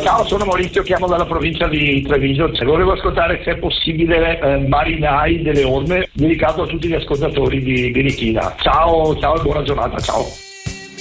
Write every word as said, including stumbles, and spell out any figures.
Ciao, sono Maurizio, chiamo dalla provincia di Treviso. Volevo ascoltare, se è possibile, eh, Marinai delle Orme, dedicato a tutti gli ascoltatori di Birichina. Ciao, ciao e buona giornata, ciao.